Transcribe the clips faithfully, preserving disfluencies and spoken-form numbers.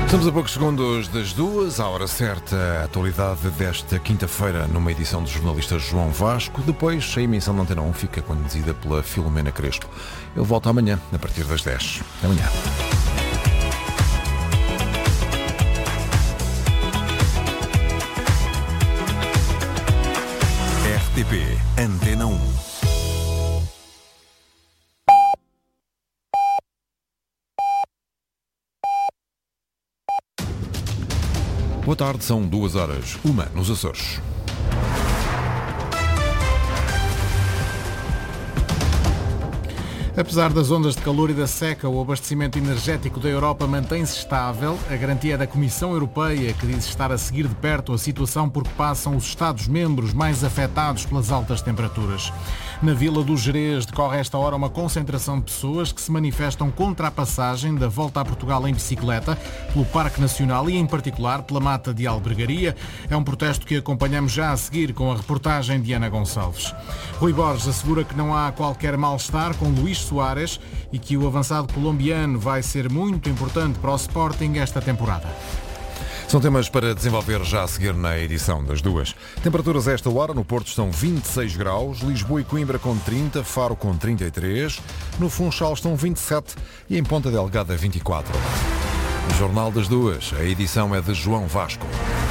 Estamos a poucos segundos das duas, à hora certa, a atualidade desta quinta-feira numa edição do jornalista João Vasco. Depois, a emissão da Antena um fica conduzida pela Filomena Crespo. Eu volto amanhã, a partir das dez. Até amanhã. R T P Antena um. Boa tarde, são duas horas, uma nos Açores. Apesar das ondas de calor e da seca, o abastecimento energético da Europa mantém-se estável. A garantia é da Comissão Europeia, que diz estar a seguir de perto a situação porque passam os Estados-membros mais afetados pelas altas temperaturas. Na Vila do Gerês decorre esta hora uma concentração de pessoas que se manifestam contra a passagem da volta a Portugal em bicicleta pelo Parque Nacional e, em particular, pela Mata de Albergaria. É um protesto que acompanhamos já a seguir com a reportagem de Ana Gonçalves. Rui Borges assegura que não há qualquer mal-estar com Luís Soares e que o avançado colombiano vai ser muito importante para o Sporting esta temporada. São temas para desenvolver já a seguir na edição das duas. Temperaturas a esta hora no Porto estão vinte e seis graus, Lisboa e Coimbra com trinta, Faro com trinta e três, no Funchal estão vinte e sete e em Ponta Delgada vinte e quatro. Jornal das duas, a edição é de João Vasco.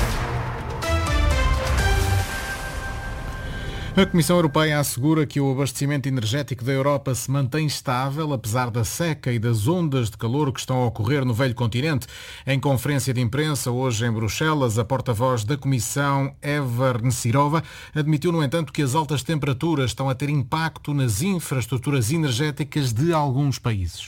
A Comissão Europeia assegura que o abastecimento energético da Europa se mantém estável, apesar da seca e das ondas de calor que estão a ocorrer no velho continente. Em conferência de imprensa, hoje em Bruxelas, a porta-voz da Comissão, Eva Necirova, admitiu, no entanto, que as altas temperaturas estão a ter impacto nas infraestruturas energéticas de alguns países.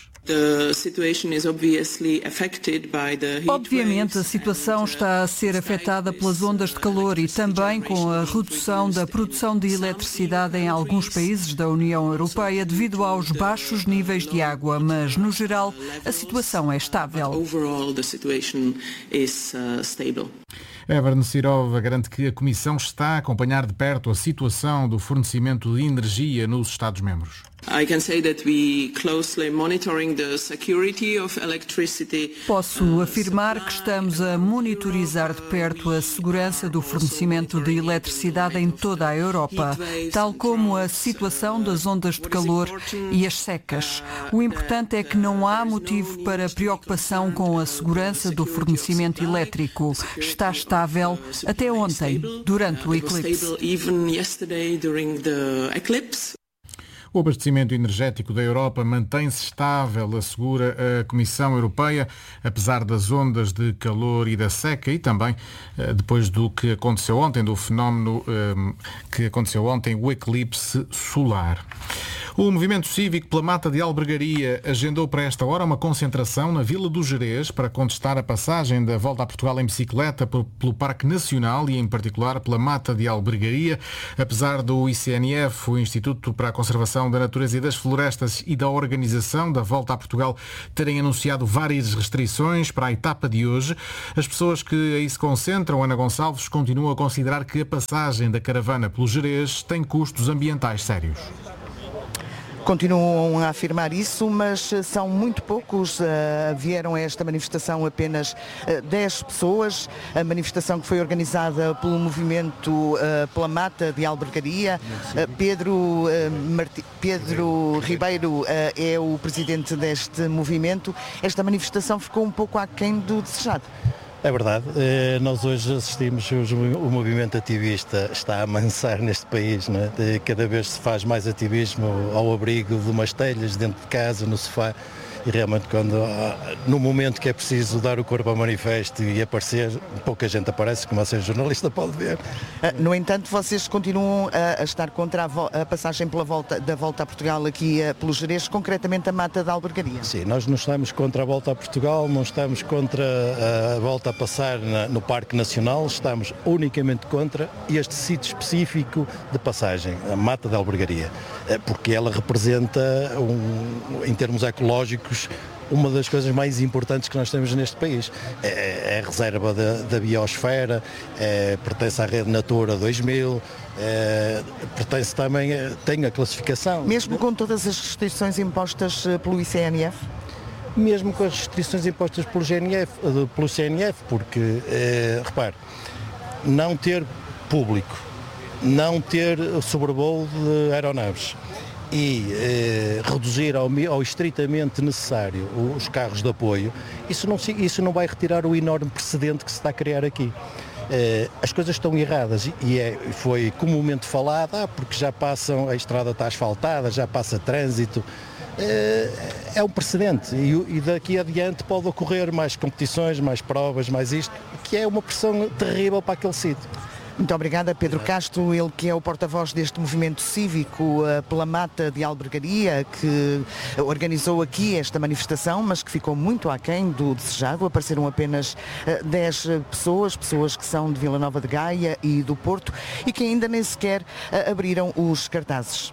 Obviamente, a situação está a ser afetada pelas ondas de calor e também com a redução da produção de eletricidade em alguns países da União Europeia devido aos baixos níveis de água, mas, no geral, a situação é estável. Eva Necirova garante que a Comissão está a acompanhar de perto a situação do fornecimento de energia nos Estados-membros. Posso afirmar que estamos a monitorizar de perto a segurança do fornecimento de eletricidade em toda a Europa, tal como a situação das ondas de calor e as secas. O importante é que não há motivo para preocupação com a segurança do fornecimento elétrico. Está estável até ontem, durante o eclipse. O abastecimento energético da Europa mantém-se estável, assegura a Comissão Europeia, apesar das ondas de calor e da seca e também depois do que aconteceu ontem, do fenómeno um, que aconteceu ontem, o eclipse solar. O Movimento Cívico pela Mata de Albergaria agendou para esta hora uma concentração na Vila do Gerês para contestar a passagem da volta a Portugal em bicicleta pelo Parque Nacional e, em particular, pela Mata de Albergaria. Apesar do I C N F, o Instituto para a Conservação da Natureza e das Florestas, e da organização da volta a Portugal terem anunciado várias restrições para a etapa de hoje, as pessoas que aí se concentram, Ana Gonçalves, continuam a considerar que a passagem da caravana pelo Gerês tem custos ambientais sérios. Continuam a afirmar isso, mas são muito poucos. Uh, vieram a esta manifestação apenas uh, dez pessoas. A manifestação que foi organizada pelo movimento uh, pela Mata de Albergaria. Uh, Pedro, uh, Marti- Pedro Ribeiro uh, é o presidente deste movimento. Esta manifestação ficou um pouco aquém do desejado. É verdade, nós hoje assistimos, o movimento ativista está a amansar neste país, não é? Cada vez se faz mais ativismo ao abrigo de umas telhas, dentro de casa, no sofá, e realmente quando, no momento que é preciso dar o corpo ao manifesto e aparecer, pouca gente aparece, como você jornalista pode ver. No entanto, vocês continuam a, a estar contra a, vo- a passagem pela volta, da volta a Portugal aqui a, pelo Gerês, concretamente a Mata da Albergaria. Sim, nós não estamos contra a volta a Portugal, não estamos contra a volta a passar na, no Parque Nacional, estamos unicamente contra este sítio específico de passagem, a Mata da Albergaria, porque ela representa, um, em termos ecológicos, uma das coisas mais importantes que nós temos neste país. É, é a reserva da, da biosfera, é, pertence à rede Natura dois mil, é, pertence também, tem a classificação. Mesmo com todas as restrições impostas pelo I C N F? mesmo com as restrições impostas pelo G N F, pelo C N F, porque, eh, repare, não ter público, não ter sobrevoo de aeronaves e eh, reduzir ao, ao estritamente necessário os carros de apoio, isso não, isso não vai retirar o enorme precedente que se está a criar aqui. Eh, as coisas estão erradas e é, foi comumente falado, ah, porque já passam, a estrada está asfaltada, já passa trânsito. Eh, é um precedente e, e daqui adiante pode ocorrer mais competições, mais provas, mais isto, que é uma pressão terrível para aquele sítio. Muito obrigada, Pedro Castro, ele que é o porta-voz deste movimento cívico pela Mata de Albergaria, que organizou aqui esta manifestação, mas que ficou muito aquém do desejado. Apareceram apenas dez pessoas, pessoas que são de Vila Nova de Gaia e do Porto e que ainda nem sequer abriram os cartazes.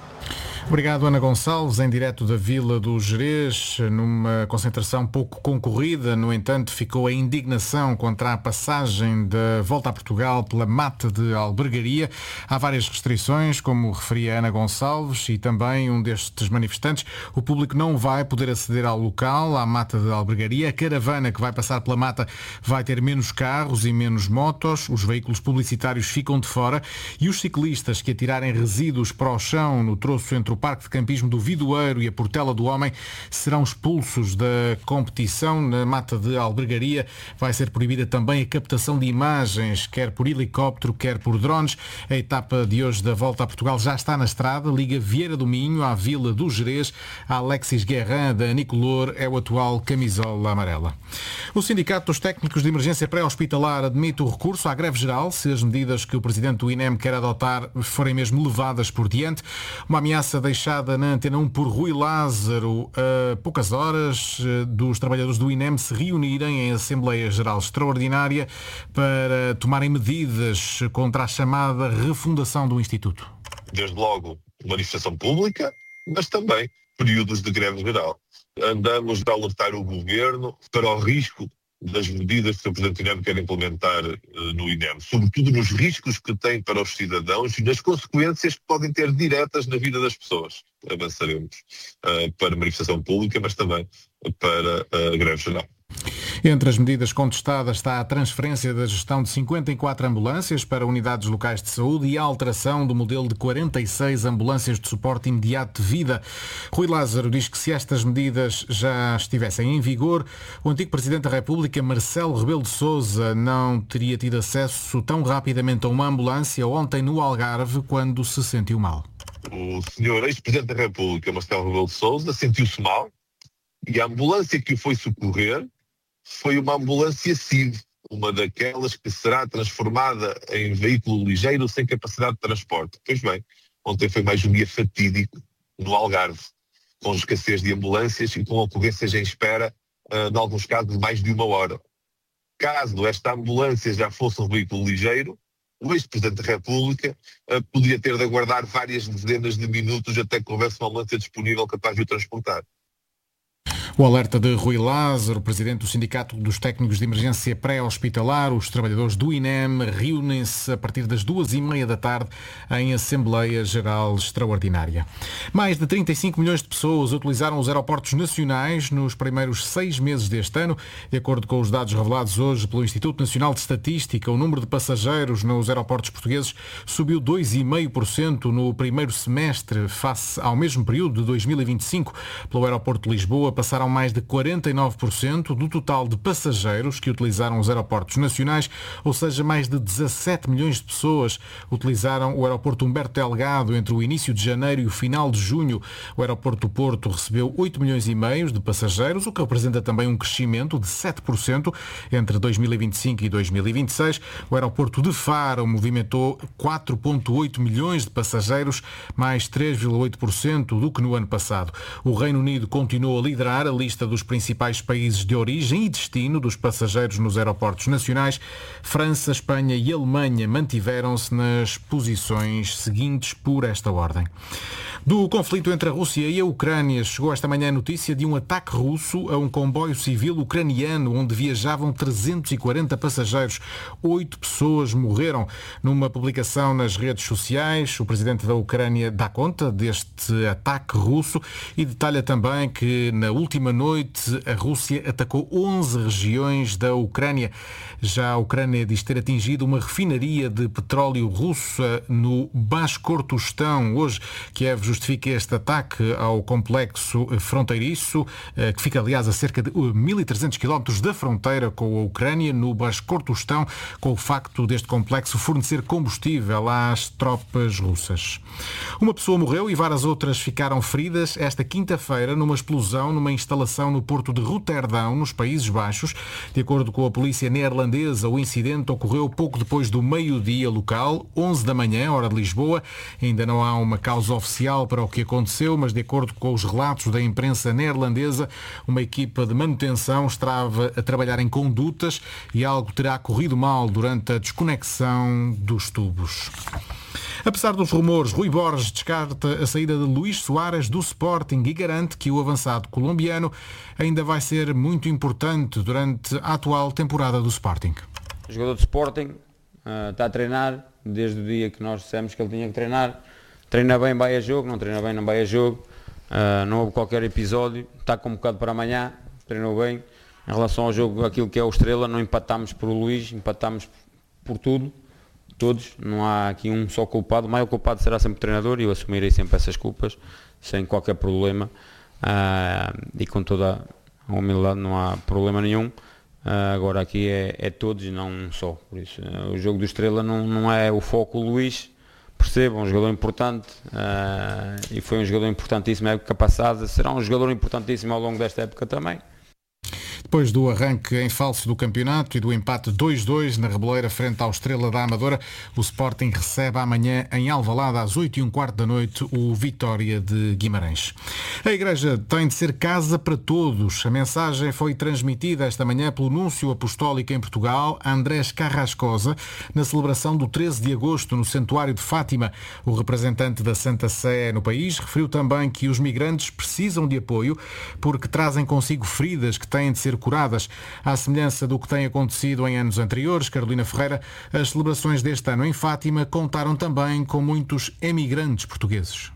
Obrigado, Ana Gonçalves, em direto da Vila do Gerês, numa concentração pouco concorrida. No entanto, ficou a indignação contra a passagem da Volta a Portugal pela Mata de Albergaria. Há várias restrições, como referia Ana Gonçalves, e também um destes manifestantes. O público não vai poder aceder ao local, à Mata de Albergaria. A caravana que vai passar pela Mata vai ter menos carros e menos motos. Os veículos publicitários ficam de fora e os ciclistas que atirarem resíduos para o chão no troço entre o Parque de Campismo do Vidoeiro e a Portela do Homem serão expulsos da competição. Na Mata de Albergaria vai ser proibida também a captação de imagens, quer por helicóptero, quer por drones. A etapa de hoje da Volta a Portugal já está na estrada, liga Vieira do Minho à Vila do Gerês. A Alexis Guerrin da Nicolor é o atual camisola amarela. O Sindicato dos Técnicos de Emergência Pré-Hospitalar admite o recurso à greve geral se as medidas que o Presidente do I N E M quer adotar forem mesmo levadas por diante. Uma ameaça deixada na Antena um por Rui Lázaro a poucas horas dos trabalhadores do I N E M se reunirem em Assembleia Geral Extraordinária para tomarem medidas contra a chamada refundação do Instituto. Desde logo, manifestação pública, mas também períodos de greve geral. Andamos a alertar o Governo para o risco das medidas que o Presidente do I N E M quer implementar uh, no I N E M, sobretudo nos riscos que tem para os cidadãos e nas consequências que podem ter diretas na vida das pessoas. Avançaremos uh, para a manifestação pública, mas também para a greve geral. Entre as medidas contestadas está a transferência da gestão de cinquenta e quatro ambulâncias para unidades locais de saúde e a alteração do modelo de quarenta e seis ambulâncias de suporte imediato de vida. Rui Lázaro diz que se estas medidas já estivessem em vigor, o antigo Presidente da República, Marcelo Rebelo de Sousa, não teria tido acesso tão rapidamente a uma ambulância ontem no Algarve quando se sentiu mal. O senhor ex-Presidente da República, Marcelo Rebelo de Sousa, sentiu-se mal e a ambulância que o foi socorrer foi uma ambulância C I V, uma daquelas que será transformada em veículo ligeiro sem capacidade de transporte. Pois bem, ontem foi mais um dia fatídico no Algarve, com escassez de ambulâncias e com ocorrências em espera, uh, em alguns casos, de mais de uma hora. Caso esta ambulância já fosse um veículo ligeiro, o ex-Presidente da República uh, podia ter de aguardar várias dezenas de minutos até que houvesse uma ambulância disponível capaz de o transportar. O alerta de Rui Lázaro, presidente do Sindicato dos Técnicos de Emergência Pré-Hospitalar. Os trabalhadores do I N E M reúnem-se a partir das duas e meia da tarde em Assembleia Geral Extraordinária. Mais de trinta e cinco milhões de pessoas utilizaram os aeroportos nacionais nos primeiros seis meses deste ano. De acordo com os dados revelados hoje pelo Instituto Nacional de Estatística, o número de passageiros nos aeroportos portugueses subiu dois vírgula cinco por cento no primeiro semestre face ao mesmo período de dois mil e vinte e cinco. Pelo aeroporto de Lisboa passaram mais de quarenta e nove por cento do total de passageiros que utilizaram os aeroportos nacionais, ou seja, mais de dezassete milhões de pessoas utilizaram o aeroporto Humberto Delgado entre o início de janeiro e o final de junho. O aeroporto do Porto recebeu oito milhões e meio de passageiros, o que representa também um crescimento de sete por cento entre dois mil e vinte e cinco e dois mil e vinte e seis. O aeroporto de Faro movimentou quatro vírgula oito milhões de passageiros, mais três vírgula oito por cento do que no ano passado. O Reino Unido continuou a liderar a lista dos principais países de origem e destino dos passageiros nos aeroportos nacionais. França, Espanha e Alemanha mantiveram-se nas posições seguintes por esta ordem. Do conflito entre a Rússia e a Ucrânia chegou esta manhã a notícia de um ataque russo a um comboio civil ucraniano onde viajavam trezentos e quarenta passageiros. Oito pessoas morreram. Numa publicação nas redes sociais, o presidente da Ucrânia dá conta deste ataque russo e detalha também que na última última noite, a Rússia atacou onze regiões da Ucrânia. Já a Ucrânia diz ter atingido uma refinaria de petróleo russa no Bascortostão. Hoje, Kiev justifica este ataque ao complexo fronteiriço, que fica, aliás, a cerca de mil e trezentos quilómetros da fronteira com a Ucrânia, no Bascortostão, com o facto deste complexo fornecer combustível às tropas russas. Uma pessoa morreu e várias outras ficaram feridas esta quinta-feira numa explosão numa instalação no porto de Roterdão, nos Países Baixos. De acordo com a polícia neerlandesa, o incidente ocorreu pouco depois do meio-dia local, onze da manhã, hora de Lisboa. Ainda não há uma causa oficial para o que aconteceu, mas de acordo com os relatos da imprensa neerlandesa, uma equipa de manutenção estava a trabalhar em condutas e algo terá corrido mal durante a desconexão dos tubos. Apesar dos rumores, Rui Borges descarta a saída de Luís Soares do Sporting e garante que o avançado colombiano ainda vai ser muito importante durante a atual temporada do Sporting. O jogador do Sporting uh, está a treinar desde o dia que nós dissemos que ele tinha que treinar. Treina bem, vai a jogo, não treina bem, não vai a jogo. Uh, não houve qualquer episódio, está convocado para amanhã, treinou bem. Em relação ao jogo, aquilo que é o Estrela, não empatámos por Luís, empatámos por tudo. Todos, não há aqui um só culpado, o maior culpado será sempre o treinador e eu assumirei sempre essas culpas, sem qualquer problema, uh, e com toda a humildade, não há problema nenhum. Uh, agora aqui é, é todos e não um só, por isso uh, o jogo do Estrela não, não é o foco o Luís, percebam, um jogador importante, uh, e foi um jogador importantíssimo na época passada, será um jogador importantíssimo ao longo desta época também. Depois do arranque em falso do campeonato e do empate dois a dois na Reboleira frente ao Estrela da Amadora, o Sporting recebe amanhã em Alvalade às oito e um quarto da noite o Vitória de Guimarães. A Igreja tem de ser casa para todos. A mensagem foi transmitida esta manhã pelo Núncio Apostólico em Portugal, Andrés Carrascosa, na celebração do treze de agosto no Santuário de Fátima. O representante da Santa Sé no país referiu também que os migrantes precisam de apoio porque trazem consigo feridas que têm de ser curadas. À semelhança do que tem acontecido em anos anteriores, Carolina Ferreira, as celebrações deste ano em Fátima contaram também com muitos emigrantes portugueses.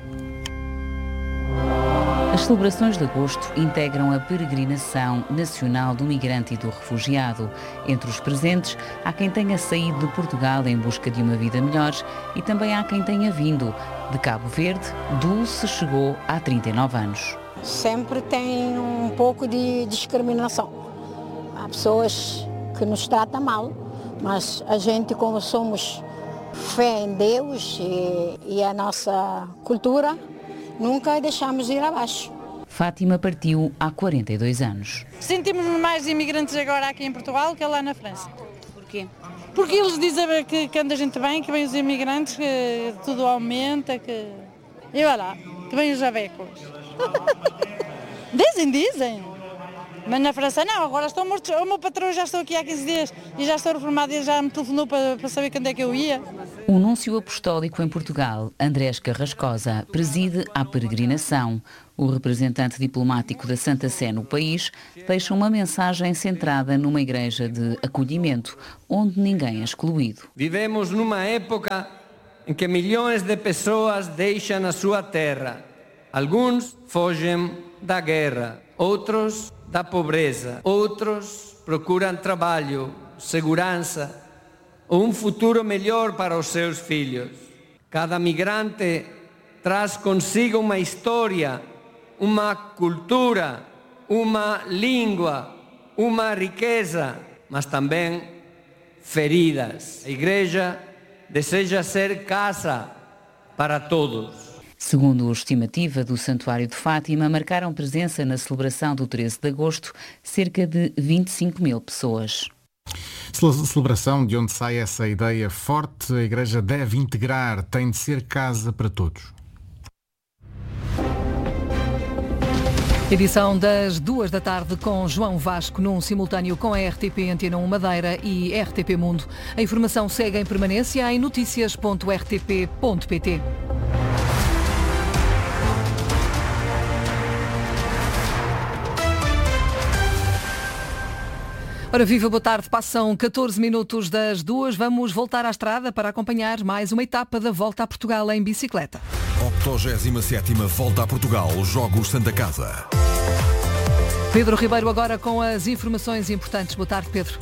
As celebrações de agosto integram a peregrinação nacional do migrante e do refugiado. Entre os presentes, há quem tenha saído de Portugal em busca de uma vida melhor e também há quem tenha vindo. De Cabo Verde, Dulce chegou há trinta e nove anos. Sempre tem um pouco de discriminação. Há pessoas que nos tratam mal, mas a gente, como somos fé em Deus e, e a nossa cultura, nunca deixamos ir abaixo. Fátima partiu há quarenta e dois anos. Sentimos mais imigrantes agora aqui em Portugal que lá na França. Porquê? Porque eles dizem que, que anda gente bem, que vem os imigrantes, que tudo aumenta, que... E vai lá, que vem os javecos. Dizem, dizem. Mas na França não, agora estão mortos. O meu patrão já estou aqui há quinze dias e já estou reformado e já me telefonou para, para saber quando é que eu ia. O Núncio Apostólico em Portugal, Andrés Carrascosa, preside a peregrinação. O representante diplomático da Santa Sé no país deixa uma mensagem centrada numa igreja de acolhimento, onde ninguém é excluído. Vivemos numa época em que milhões de pessoas deixam a sua terra. Alguns fogem da guerra, outros da pobreza, outros procuram trabalho, segurança ou um futuro melhor para os seus filhos. Cada migrante traz consigo uma história, uma cultura, uma língua, uma riqueza, mas também feridas. A Igreja deseja ser casa para todos. Segundo a estimativa do Santuário de Fátima, marcaram presença na celebração do treze de agosto cerca de vinte e cinco mil pessoas. Celebração de onde sai essa ideia forte, a Igreja deve integrar, tem de ser casa para todos. Edição das duas da tarde com João Vasco, num simultâneo com a R T P Antena um Madeira e R T P Mundo. A informação segue em permanência em notícias ponto r t p ponto p t. Ora viva, boa tarde. Passam catorze minutos das duas. Vamos voltar à estrada para acompanhar mais uma etapa da Volta a Portugal em bicicleta. octogésima sétima Volta a Portugal, Jogos Santa Casa. Pedro Ribeiro agora com as informações importantes. Boa tarde, Pedro.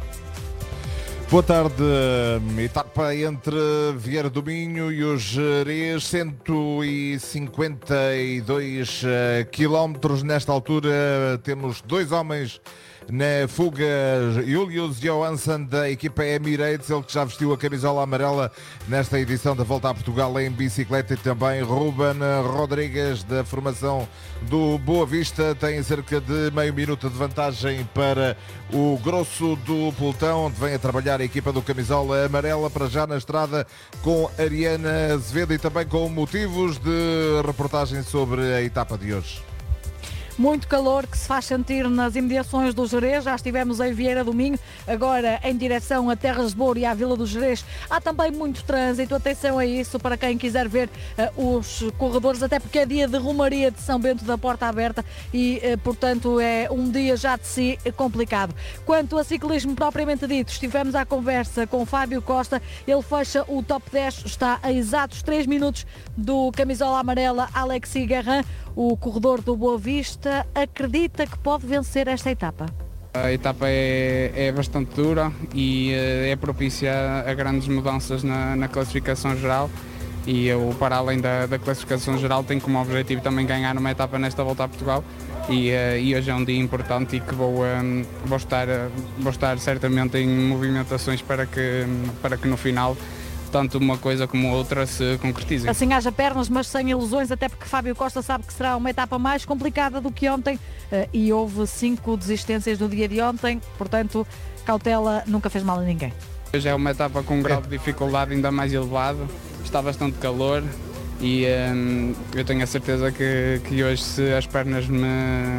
Boa tarde. Etapa entre Vieira do Minho e o Gerês, cento e cinquenta e dois quilómetros. Nesta altura temos dois homens na fuga. Julius Johansson da equipa Emirates, ele que já vestiu a camisola amarela nesta edição da Volta a Portugal em bicicleta, e também Ruben Rodrigues da formação do Boa Vista. Tem cerca de meio minuto de vantagem para o grosso do pelotão, onde vem a trabalhar a equipa do camisola amarela, para já na estrada com Ariana Azevedo, e também com motivos de reportagem sobre a etapa de hoje. Muito calor que se faz sentir nas imediações do Gerês. Já estivemos em Vieira do Minho, agora em direção a Terras de Bouro e à Vila do Gerês. Há também muito trânsito, atenção a isso para quem quiser ver uh, os corredores, até porque é dia de Romaria de São Bento da Porta Aberta e, uh, portanto, é um dia já de si complicado. Quanto a ciclismo propriamente dito, estivemos à conversa com Fábio Costa. Ele fecha o top dez, está a exatos três minutos do camisola amarela Alexis Guerrin. O corredor do Boa Vista acredita que pode vencer esta etapa. A etapa é, é bastante dura e é propícia a grandes mudanças na, na classificação geral, e eu, para além da, da classificação geral, tenho como objetivo também ganhar uma etapa nesta Volta a Portugal, e, e hoje é um dia importante e que vou, um, vou, estar, vou estar certamente em movimentações para que, para que no final tanto uma coisa como outra se concretizem. Assim haja pernas, mas sem ilusões, até porque Fábio Costa sabe que será uma etapa mais complicada do que ontem, e houve cinco desistências no dia de ontem, portanto, cautela nunca fez mal a ninguém. Hoje é uma etapa com um grau de dificuldade ainda mais elevado, está bastante calor, e hum, eu tenho a certeza que, que hoje, se as pernas me,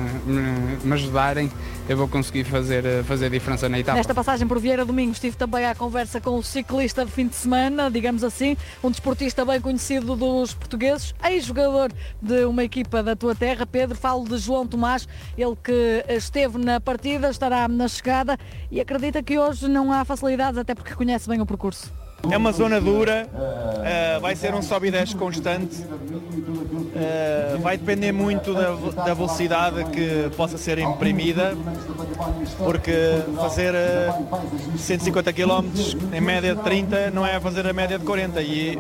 me, me ajudarem, eu vou conseguir fazer, fazer diferença na etapa. Nesta passagem por Vieira do Minho estive também à conversa com o ciclista de fim de semana, digamos assim, um desportista bem conhecido dos portugueses, ex-jogador de uma equipa da tua terra, Pedro. Falo de João Tomás, ele que esteve na partida, estará na chegada e acredita que hoje não há facilidades, até porque conhece bem o percurso. É uma zona dura, uh, vai ser um sobe e desce constante, uh, vai depender muito da, da velocidade que possa ser imprimida, porque fazer uh, cento e cinquenta quilómetros em média de trinta não é fazer a média de quarenta, e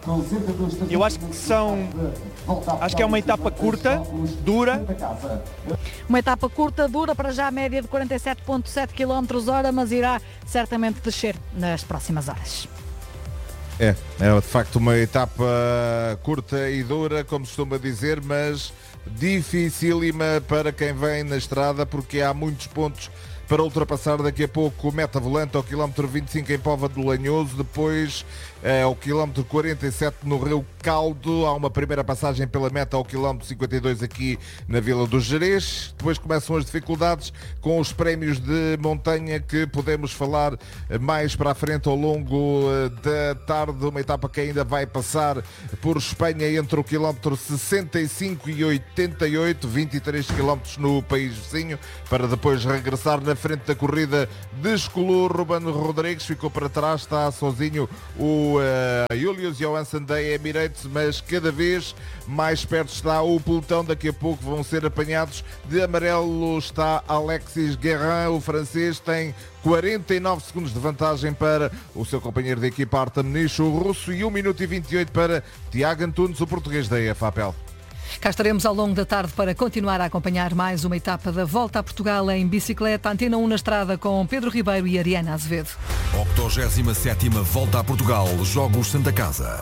eu acho que são, acho que é uma etapa curta, dura. Uma etapa curta, dura, para já a média de quarenta e sete vírgula sete quilómetros hora, mas irá certamente descer nas próximas horas. É, é de facto uma etapa curta e dura, como se costuma dizer, mas dificílima para quem vem na estrada, porque há muitos pontos para ultrapassar. Daqui a pouco meta volante ao quilómetro vinte e cinco em Póvoa de Lanhoso, depois é, ao quilómetro quarenta e sete no Rio Caldo, há uma primeira passagem pela meta ao quilómetro cinquenta e dois aqui na Vila do Gerês. Depois começam as dificuldades com os prémios de montanha, que podemos falar mais para a frente ao longo da tarde. Uma etapa que ainda vai passar por Espanha entre o quilómetro sessenta e cinco e oitenta e oito, vinte e três quilómetros no país vizinho, para depois regressar na frente da corrida. Descolou Ruben Rodrigues, ficou para trás, está sozinho o uh, Julius Johansson da Emirates, mas cada vez mais perto está o pelotão. Daqui a pouco vão ser apanhados. De amarelo está Alexis Guerrin, o francês, tem quarenta e nove segundos de vantagem para o seu companheiro de equipa Artem Nish, o russo, e um minuto e vinte e oito para Tiago Antunes, o português da E F A P E L. Cá estaremos ao longo da tarde para continuar a acompanhar mais uma etapa da Volta a Portugal em bicicleta. Antena um na estrada com Pedro Ribeiro e Ariana Azevedo. oitenta e sétima Volta a Portugal, Jogos Santa Casa.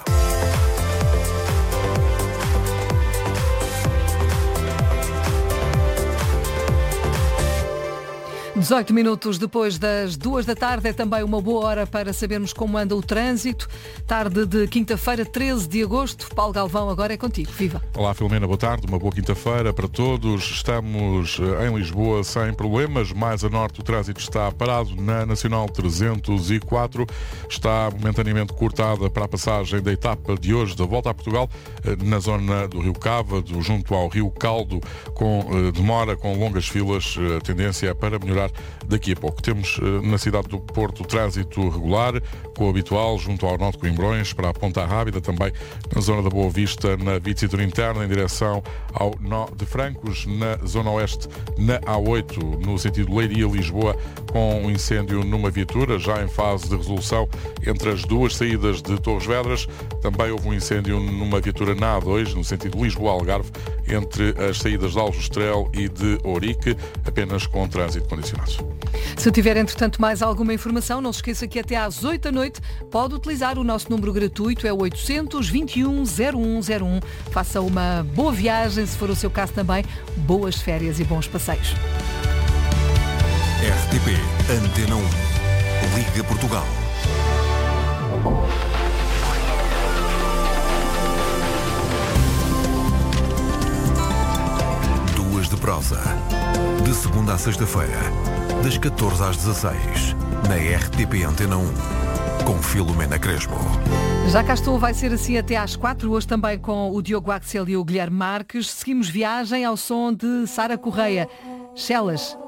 dezoito minutos depois das duas da tarde, é também uma boa hora para sabermos como anda o trânsito. Tarde de quinta-feira, treze de agosto. Paulo Galvão, agora é contigo. Viva! Olá, Filomena, boa tarde. Uma boa quinta-feira para todos. Estamos em Lisboa sem problemas. Mais a norte o trânsito está parado na Nacional trezentos e quatro. Está momentaneamente cortada para a passagem da etapa de hoje da Volta a Portugal, na zona do Rio Cávado, junto ao Rio Caldo, com demora, com longas filas. A tendência é para melhorar iniciar daqui a pouco. Temos na cidade do Porto trânsito regular, com o habitual junto ao Nó de Coimbrões para a Ponta Rábida, também na zona da Boa Vista, na via de cintura interna em direção ao Nó de Francos, na zona oeste, na A oito, no sentido Leiria-Lisboa, com um incêndio numa viatura, já em fase de resolução entre as duas saídas de Torres Vedras. Também houve um incêndio numa viatura na A dois, no sentido Lisboa-Algarve, entre as saídas de Aljustrel e de Ourique, apenas com trânsito condicionado. Se tiver, entretanto, mais alguma informação, não se esqueça que até às oito da noite pode utilizar o nosso número gratuito, é o oitocentos, vinte e um, zero um zero um. Faça uma boa viagem, se for o seu caso também, boas férias e bons passeios. R T P Antena um. Liga Portugal. Duas de prosa. De segunda à sexta-feira, das catorze às dezasseis, na R T P Antena um, com Filomena Crespo. Já cá estou, vai ser assim até às quatro, hoje também com o Diogo Axel e o Guilherme Marques. Seguimos viagem ao som de Sara Correia. Chelas.